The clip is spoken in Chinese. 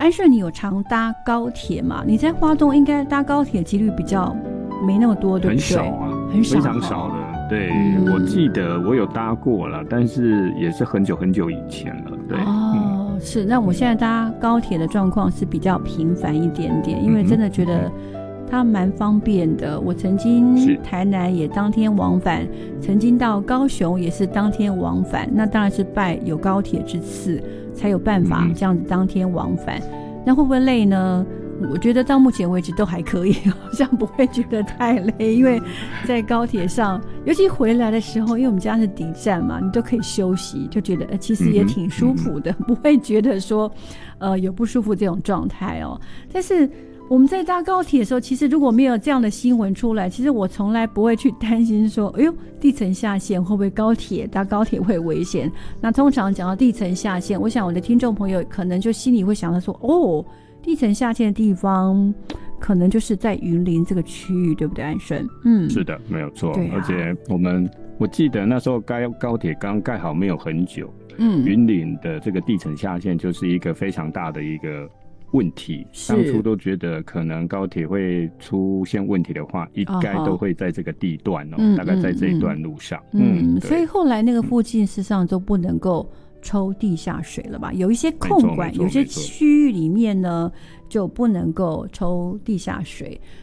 安顺你有常搭高铁吗？你在花东应该搭高铁几率比较没那么多，对不对？ 很少啊， 很少， 非常少的。对，我记得我有搭过了，但是也是很久很久以前了。对， 是。那我现在搭高铁的状况是比较频繁一点点，因为真的觉得它蛮方便的。我曾经台南也当天往返，曾经到高雄也是当天往返。那当然是拜有高铁之赐，才有办法这样子当天往返。那会不会累呢？我觉得到目前为止都还可以，好像不会觉得太累，因为在高铁上，尤其回来的时候，因为我们家是底站嘛，你都可以休息，就觉得其实也挺舒服的，不会觉得说有不舒服这种状态哦。但是我们在搭高铁的时候，其实如果没有这样的新闻出来，其实我从来不会去担心说，哎呦，地层下陷会不会搭高铁会危险。那通常讲到地层下陷，我想我的听众朋友可能就心里会想到说，哦，地层下陷的地方可能就是在云林这个区域，对不对，安顺？ 是的，没有错。 对啊， 而且我记得那时候高铁刚盖好没有很久，云林的这个地层下陷就是一个非常大的一个问题。当初都觉得可能高铁会出现问题的话，应该都会在这个地段大概在这一段路上。 所以后来那个附近事实上都不能够抽地下水了吧？有一些控管，有些区域里面呢就不能够抽地下水。